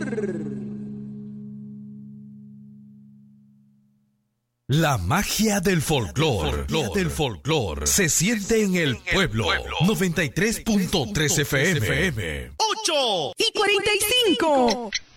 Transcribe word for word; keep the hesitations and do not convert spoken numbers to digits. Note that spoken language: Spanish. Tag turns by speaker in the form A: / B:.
A: La magia del folclor, del folclor, se siente en el pueblo. noventa y tres punto tres F M.
B: ocho y cuarenta y cinco.